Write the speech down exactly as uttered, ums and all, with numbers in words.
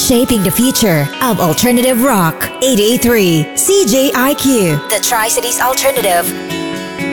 shaping the future of alternative rock. eight eight three C J I Q, the Tri-Cities Alternative.